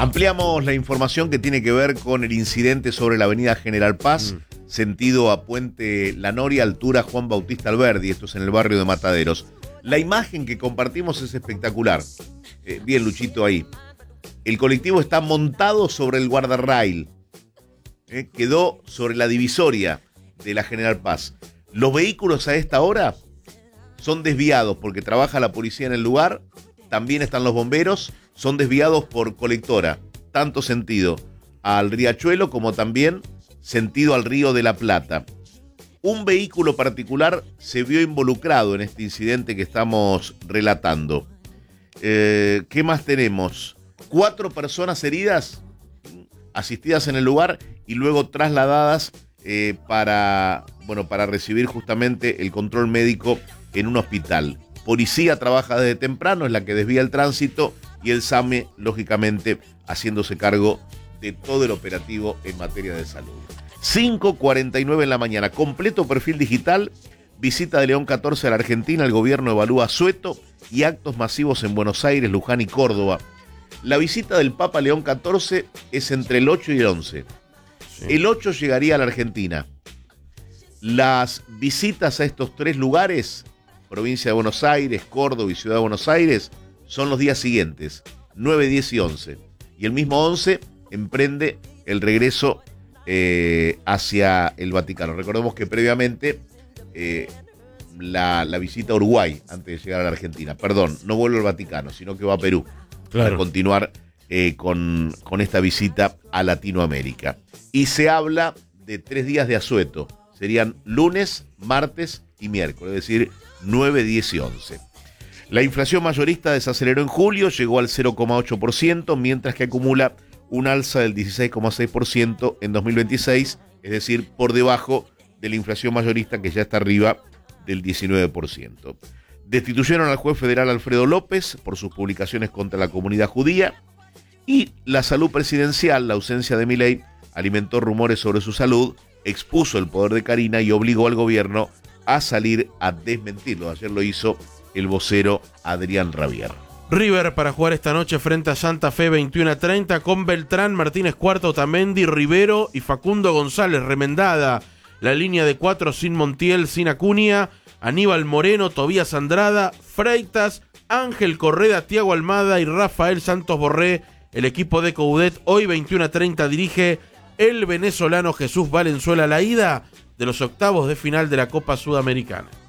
Ampliamos la información que tiene que ver con el incidente sobre la avenida General Paz, sentido a Puente La Noria, altura Juan Bautista Alberdi, esto es en el barrio de Mataderos. La imagen que compartimos es espectacular. Bien, Luchito, ahí. El colectivo está montado sobre el guardarrail. Quedó sobre la divisoria de la General Paz. Los vehículos a esta hora son desviados porque trabaja la policía en el lugar, también están los bomberos, son desviados por colectora, tanto sentido al Riachuelo como también sentido al Río de la Plata. Un vehículo particular se vio involucrado en este incidente que estamos relatando. ¿Qué más tenemos? 4 personas heridas, asistidas en el lugar y luego trasladadas para recibir justamente el control médico en un hospital. Policía trabaja desde temprano, es la que desvía el tránsito, y el SAME, lógicamente, haciéndose cargo de todo el operativo en materia de salud. 5:49 en la mañana, completo perfil digital, visita de León XIV a la Argentina, el gobierno evalúa asueto y actos masivos en Buenos Aires, Luján y Córdoba. La visita del Papa León XIV es entre el 8 y el 11. Sí. El 8 llegaría a la Argentina. Las visitas a estos 3 lugares, provincia de Buenos Aires, Córdoba y Ciudad de Buenos Aires, son los días siguientes, 9, 10 y 11. Y el mismo 11 emprende el regreso hacia el Vaticano. Recordemos que previamente la visita a Uruguay antes de llegar a la Argentina. Perdón, no vuelve al Vaticano, sino que va a Perú. Claro. Para continuar con esta visita a Latinoamérica. Y se habla de 3 días de asueto. Serían lunes, martes y miércoles, es decir, 9, 10 y 11. La inflación mayorista desaceleró en julio, llegó al 0,8%, mientras que acumula un alza del 16,6% en 2026, es decir, por debajo de la inflación mayorista que ya está arriba del 19%. Destituyeron al juez federal Alfredo López por sus publicaciones contra la comunidad judía, y la salud presidencial, la ausencia de Milei, alimentó rumores sobre su salud, expuso el poder de Karina y obligó al gobierno a salir a desmentirlo. Ayer lo hizo el vocero Adrián Rabier. River para jugar esta noche frente a Santa Fe 21:30 con Beltrán, Martínez Cuarta, Otamendi, Rivero y Facundo González. Remendada la línea de 4 sin Montiel, sin Acuña, Aníbal Moreno, Tobías Andrada, Freitas, Ángel Correa, Thiago Almada y Rafael Santos Borré. El equipo de Coudet hoy 21:30 dirige el venezolano Jesús Valenzuela, la ida de los octavos de final de la Copa Sudamericana.